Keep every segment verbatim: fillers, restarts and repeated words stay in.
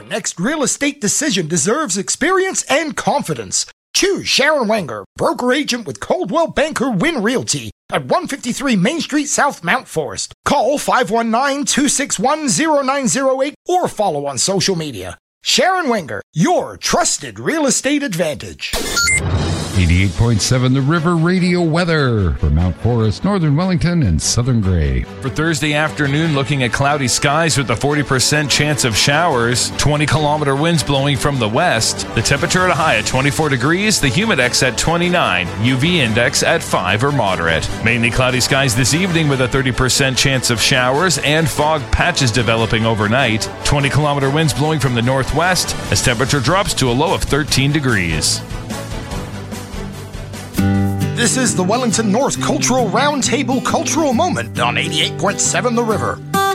next real estate decision deserves experience and confidence. Choose Sharon Wenger, broker agent with Coldwell Banker Wynn Realty at one fifty-three Main Street South, Mount Forest. Call five one nine, two six one, zero nine zero eight or follow on social media. Sharon Wenger, your trusted real estate advantage. eighty-eight point seven The River Radio weather for Mount Forest, Northern Wellington, and Southern Grey. For Thursday afternoon, looking at cloudy skies with a forty percent chance of showers, twenty kilometer winds blowing from the west. The temperature at a high at twenty-four degrees, the humidex at twenty-nine, U V index at five or moderate. Mainly cloudy skies this evening with a thirty percent chance of showers and fog patches developing overnight. twenty kilometer winds blowing from the northwest as temperature drops to a low of thirteen degrees. This is the Wellington North Cultural Roundtable Cultural Moment on eighty-eight point seven The River.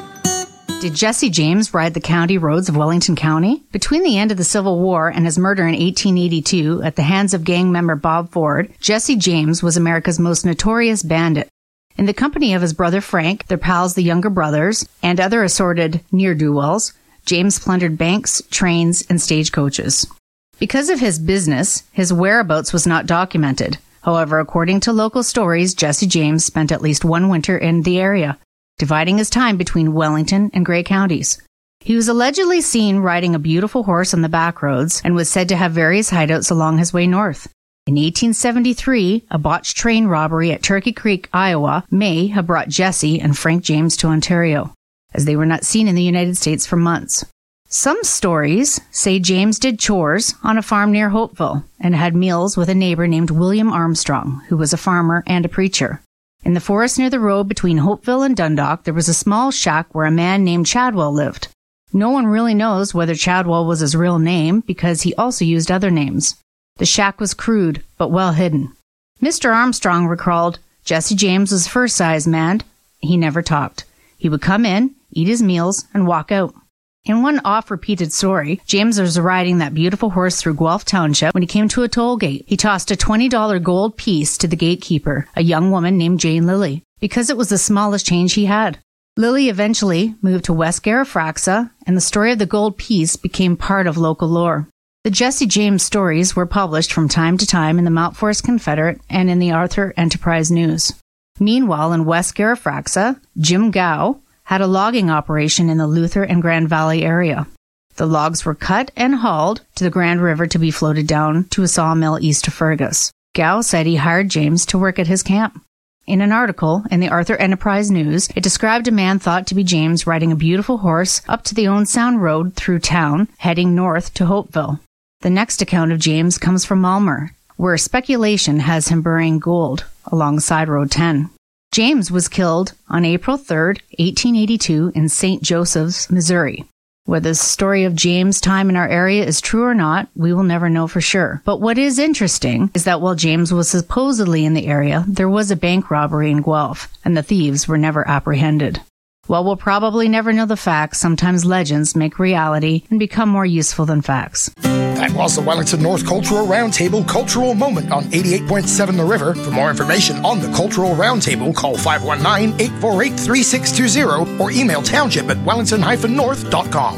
Did Jesse James ride the county roads of Wellington County? Between the end of the Civil War and his murder in eighteen eighty-two at the hands of gang member Bob Ford, Jesse James was America's most notorious bandit. In the company of his brother Frank, their pals the Younger Brothers, and other assorted ne'er-do-wells, James plundered banks, trains, and stagecoaches. Because of his business, his whereabouts was not documented. However, according to local stories, Jesse James spent at least one winter in the area, dividing his time between Wellington and Grey counties. He was allegedly seen riding a beautiful horse on the back roads and was said to have various hideouts along his way north. In eighteen seventy-three, a botched train robbery at Turkey Creek, Iowa, may have brought Jesse and Frank James to Ontario, as they were not seen in the United States for months. Some stories say James did chores on a farm near Hopeville and had meals with a neighbor named William Armstrong, who was a farmer and a preacher. In the forest near the road between Hopeville and Dundalk, there was a small shack where a man named Chadwell lived. No one really knows whether Chadwell was his real name because he also used other names. The shack was crude, but well hidden. Mister Armstrong recalled, Jesse James was first-size man. He never talked. He would come in, eat his meals, and walk out. In one oft-repeated story, James was riding that beautiful horse through Guelph Township when he came to a toll gate. He tossed a twenty dollar gold piece to the gatekeeper, a young woman named Jane Lilly, because it was the smallest change he had. Lilly eventually moved to West Garifraxa, and the story of the gold piece became part of local lore. The Jesse James stories were published from time to time in the Mount Forest Confederate and in the Arthur Enterprise News. Meanwhile, in West Garifraxa, Jim Gow had a logging operation in the Luther and Grand Valley area. The logs were cut and hauled to the Grand River to be floated down to a sawmill east of Fergus. Gow said he hired James to work at his camp. In an article in the Arthur Enterprise News, it described a man thought to be James riding a beautiful horse up to the Owen Sound Road through town, heading north to Hopeville. The next account of James comes from Malmer, where speculation has him burying gold alongside Road ten. James was killed on April third, eighteen eighty-two in Saint Joseph's, Missouri. Whether the story of James' time in our area is true or not, we will never know for sure. But what is interesting is that while James was supposedly in the area, there was a bank robbery in Guelph, and the thieves were never apprehended. While we'll probably never know the facts, sometimes legends make reality and become more useful than facts. That was the Wellington North Cultural Roundtable Cultural Moment on eighty-eight point seven The River. For more information on the Cultural Roundtable, call five one nine, eight four eight, three six two zero or email township at wellington dash north dot com.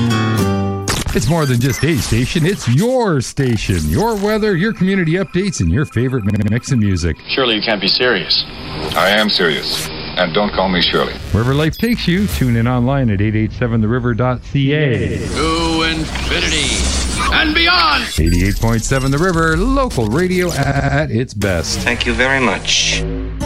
It's more than just a station, it's your station. Your weather, your community updates, and your favorite mix of music. Surely you can't be serious. I am serious. And don't call me Shirley. Wherever life takes you, tune in online at eight eight seven the river dot c a. To infinity and beyond! eighty-eight point seven The River, local radio at its best. Thank you very much.